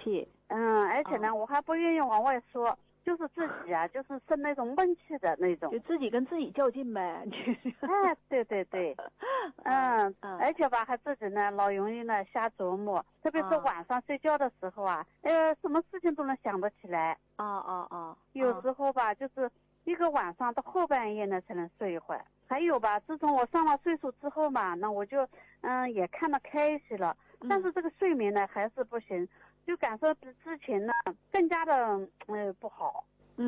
气。 而且呢，我还不愿意往外说，就是自己啊，就是生那种闷气的那种， 就自己跟自己较劲呗。 对对对，而且吧，还自己呢老容易呢瞎琢磨，特别是晚上睡觉的时候啊，什么事情都能想得起来。有时候吧，就是一个晚上到后半夜呢才能睡一会儿。还有吧，自从我上了岁数之后嘛，那我就也看得开一些了，但是这个睡眠呢还是不行，就感受比之前呢更加的不好。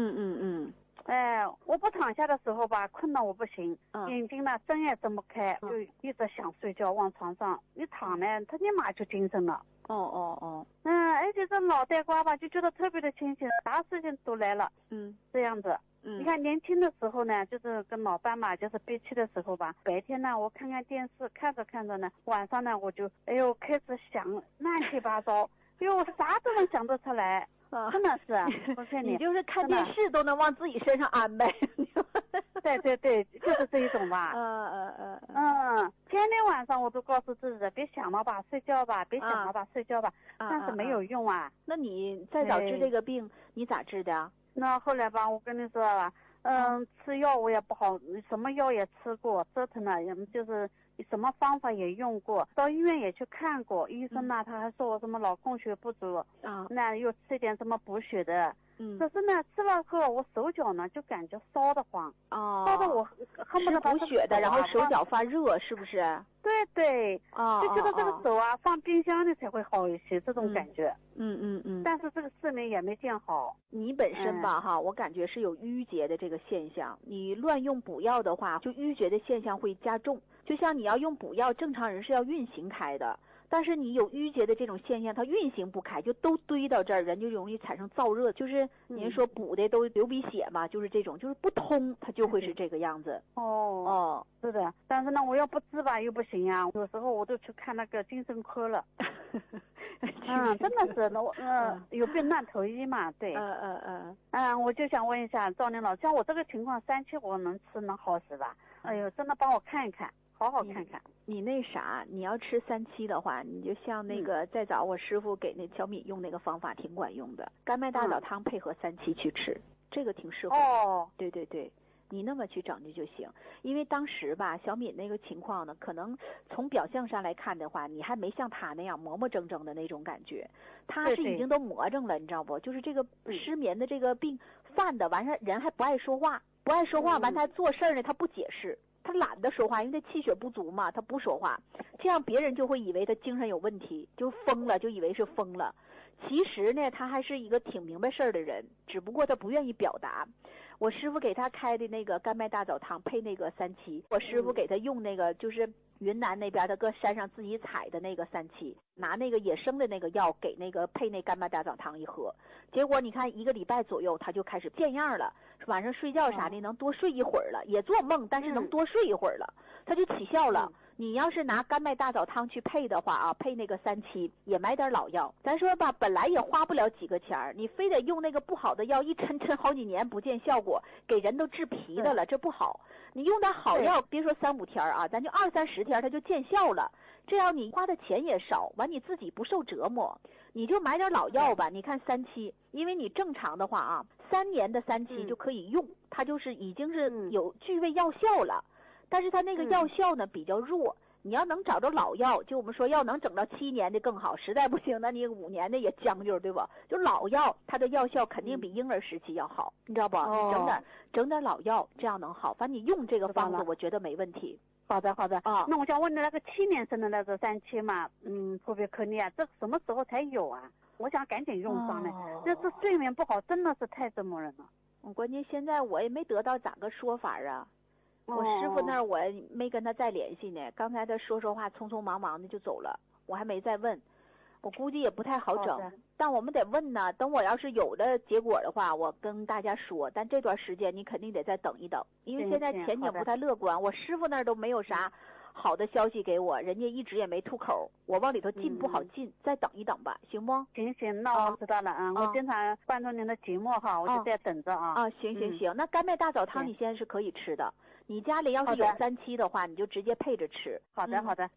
我不躺下的时候吧，困得我不行，眼睛呢睁也睁不开，就一直想睡觉，往床上一躺呢，他立马就精神了。而且这脑袋瓜吧，就觉得特别的清醒，啥事情都来了。这样子。你看年轻的时候呢，就是跟老伴嘛，就是憋气的时候吧，白天呢我看看电视，看着看着呢，晚上呢我就开始想乱七八糟，我啥都能想得出来。真的是，不骗你就是看电视都能往自己身上安呗。 对对对，就是这一种吧。天天晚上我都告诉自己别想了吧，睡觉吧，别想了吧，睡觉吧。但是没有用啊。 那你再早治这个病，你咋治的？ 那后来吧，我跟你说吧，吃药我也不好，什么药也吃过，折腾了，就是什么方法也用过，到医院也去看过，医生呢他还说我什么脑供血不足，那又吃点什么补血的。可是呢，吃了后我手脚呢就感觉烧得慌，烧得我恨不得补血的，然后手脚发热，是不是？ 对对，就觉得这个手啊放冰箱里才会好一些，这种感觉。但是这个睡眠也没见好。 你本身吧我感觉是有淤结的这个现象，你乱用补药的话，就淤结的现象会加重。就像你要用补药，正常人是要运行开的。但是你有淤结的这种现象，它运行不开，就都堆到这儿，人就容易产生燥热。就是您说补的都流鼻血嘛，就是这种，就是不通，它就会是这个样子。 是的。但是呢，我要不治吧又不行啊，有时候我都去看那个精神科了。真的是，有病乱投医嘛，对。我就想问一下赵玲老师，像我这个情况，3期我能吃能好是吧？哎呦，真的帮我看一看。好好看看。 你那啥，你要吃3期的话，你就像那个再早我师傅给那小米用那个方法挺管用的，甘麦大枣汤配合3期去吃，这个挺适合。对对对，你那么去整就行。因为当时吧，小敏那个情况呢，可能从表象上来看的话，你还没像他那样磨磨蹭蹭的那种感觉，他是已经都魔怔了，你知道不？就是这个失眠的这个病犯的，完事人还不爱说话，完他做事呢他不解释。他懒得说话，因为他气血不足嘛，他不说话，这样别人就会以为他精神有问题，就疯了，就以为是疯了。其实呢，他还是一个挺明白事儿的人，只不过他不愿意表达。我师傅给他开的那个甘麦大枣汤配那个3期，我师傅给他用那个就是云南那边他搁山上自己采的那个3期，拿那个野生的那个药给那个配那甘麦大枣汤一喝，结果你看1个礼拜左右他就开始变样了，晚上睡觉啥的能多睡一会儿了，也做梦，但是能多睡一会儿了，他就起效了。你要是拿甘麦大枣汤去配的话啊，配那个3期，也买点老药。咱说吧，本来也花不了几个钱儿，你非得用那个不好的药，一抻好几年不见效果，给人都治皮的了，这不好。你用点好药，别说3、5天啊，咱就20、30天它就见效了。这样你花的钱也少，完你自己不受折磨。你就买点老药吧，你看3期，因为你正常的话啊，3年的3期就可以用，它就是已经是有具备药效了。但是它那个药效呢比较弱，你要能找着老药，就我们说要能整到7年的更好，实在不行那你5年的也将就，对吧？就老药它的药效肯定比婴儿时期要好，你知道不？整点老药，这样能好。反正你用这个方子我觉得没问题。 好的那我想问你那个7年生的那个3期嘛，普别克利啊，这什么时候才有啊？我想赶紧用上呢。那这睡眠不好真的是太折磨人了。 关键现在我也没得到咋个说法啊。我师傅那儿我没跟他再联系呢，刚才他说话匆匆忙忙的就走了，我还没再问，我估计也不太好整，但我们得问呢，等我要是有的结果的话我跟大家说，但这段时间你肯定得再等一等，因为现在前景不太乐观，我师傅那儿都没有啥好的消息给我，人家一直也没吐口，我往里头进不好进，再等一等吧，行不？ 行，那我知道了我经常关注您的节目哈，我就在等着啊。 行，那甘麦大枣汤你现在是可以吃的，你家里要是有3期的话，你就直接配着吃。 好的， 行，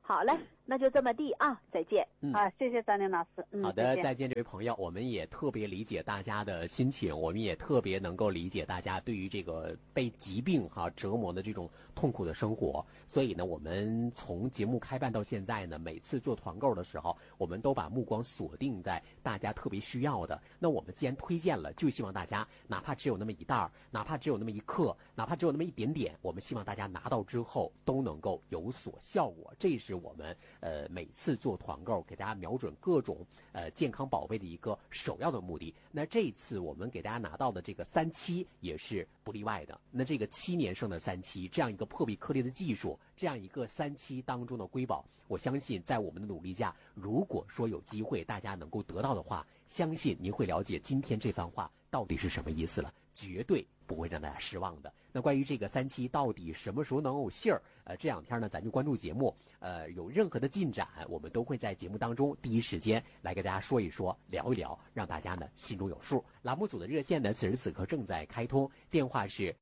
好嘞，那就这么地啊，再见。 谢谢张琳老师。 好的，再见，这位朋友，我们也特别理解大家的心情，我们也特别能够理解大家对于这个被疾病折磨的这种痛苦的生活。所以呢，我们从节目开办到现在呢，每次做团购的时候，我们都把目光锁定在大家特别需要的。那我们既然推荐了，就希望大家哪怕只有那么一袋，哪怕只有那么一克，哪怕只有那么一点点，我们希望大家拿到之后都能够有所效果。这是我们每次做团购给大家瞄准各种健康宝贝的一个首要的目的。那这一次我们给大家拿到的这个377也是不例外的。那这个7年生的377，这样一个破壁颗粒的技术，这样一个377当中的瑰宝，我相信在我们的努力下，如果说有机会大家能够得到的话，相信您会了解今天这番话到底是什么意思了，绝对不会让大家失望的。那关于这个377到底什么时候能有信儿？这2天呢，咱就关注节目，有任何的进展，我们都会在节目当中第一时间来给大家说一说、聊一聊，让大家呢心中有数。栏目组的热线呢，此时此刻正在开通，电话是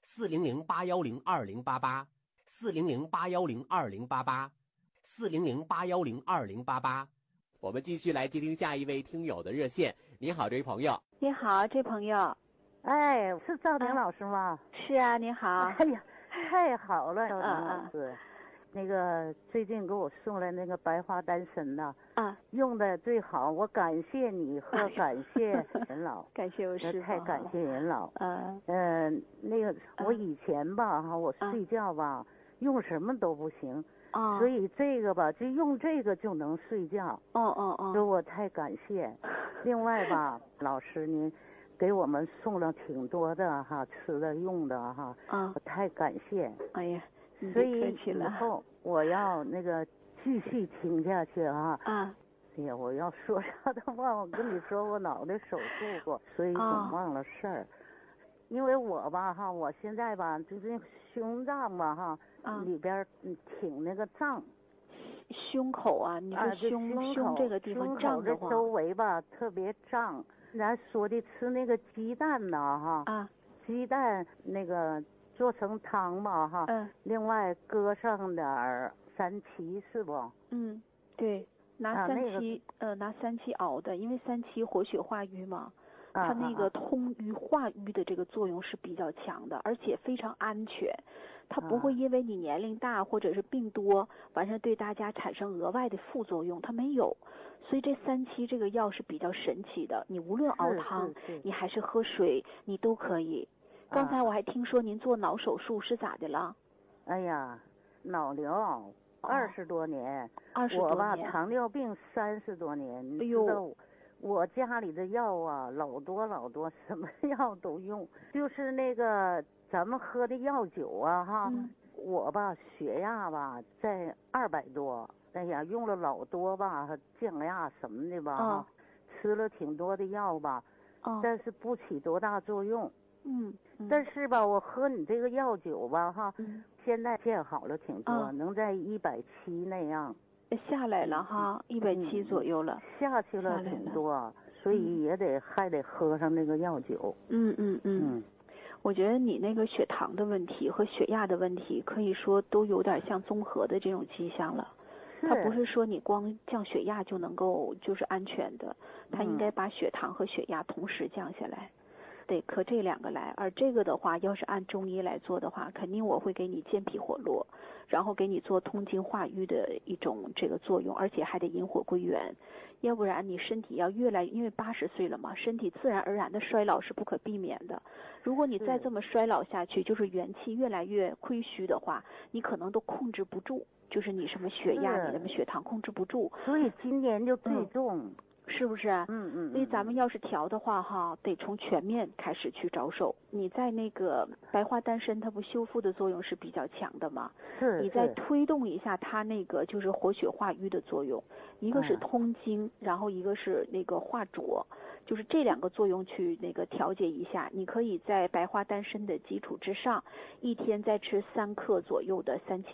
400-810-2088，400-810-2088，400-810-2088。我们继续来接听下一位听友的热线。你好，这位朋友。 你好，这朋友。 哎，是赵玲老师吗？ 是啊，你好。 哎呀，太好了，赵玲老师。那个最近给我送来那个白花丹参呐，用的最好，我感谢你和感谢人老， 感谢我师父， 太感谢人老。那个我以前吧我睡觉吧用什么都不行。所以这个吧，就用这个就能睡觉。所以我太感谢。另外吧，老师您给我们送了挺多的吃的用的我太感谢。 哎呀， 所以以后我要那个继续听下去哎呀，我要说啥的话，我跟你说，我脑袋手术过，所以总忘了事儿。因为我吧我现在吧就是胸脏吧里边挺那个胀， 胸口啊，你说胸这个地方胀的话， 胸口这周围吧特别胀。咱说的吃那个鸡蛋呢鸡蛋那个做成汤吧另外搁上点377是不？ 对，拿377熬的，因为377活血化瘀嘛。它那个通瘀化瘀的这个作用是比较强的，而且非常安全，它不会因为你年龄大或者是病多，完事对大家产生额外的副作用，它没有。所以这377这个药是比较神奇的，你无论熬汤，你还是喝水，你都可以。刚才我还听说您做脑手术是咋的了？ 哎呀，脑瘤20多年 ，20多年， 我吧糖尿病30多年，你知道。我家里的药老多，什么药都用。就是那个咱们喝的药酒我吧血压吧在200多，哎呀用了老多吧，降压什么的吧吃了挺多的药吧但是不起多大作用。但是吧我喝你这个药酒吧现在见好了挺多，能在170那样。 下来了170左右了， 下去了挺多，所以还得喝上那个药酒。 我觉得你那个血糖的问题和血压的问题，可以说都有点像综合的这种迹象了。它不是说你光降血压就能够就是安全的，它应该把血糖和血压同时降下来。得磕这2个来，而这个的话，要是按中医来做的话，肯定我会给你健脾活络，然后给你做通经化瘀的一种这个作用，而且还得引火归元，要不然你身体要越来，因为80岁了嘛，身体自然而然的衰老是不可避免的。如果你再这么衰老下去，就是元气越来越亏虚的话，你可能都控制不住，就是你什么血压、你什么血糖控制不住。 所以今年就最重。 是不是？所以咱们要是调的话得从全面开始去着手。你在那个白花丹参，它不修复的作用是比较强的嘛？你再推动一下它那个就是活血化瘀的作用，一个是通经，然后一个是那个化浊，就是这2个作用去那个调节一下。你可以在白花丹参的基础之上，1天再吃3克左右的377粉。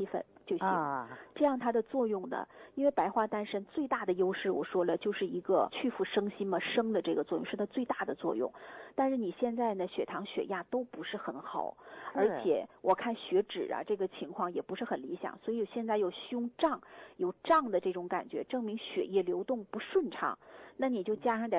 就行。这样它的作用呢，因为白花丹参最大的优势我说了，就是一个去腐生心嘛，生的这个作用是它最大的作用。但是你现在呢，血糖血压都不是很好，而且我看血脂这个情况也不是很理想，所以现在有胸胀有胀的这种感觉，证明血液流动不顺畅，那你就加上点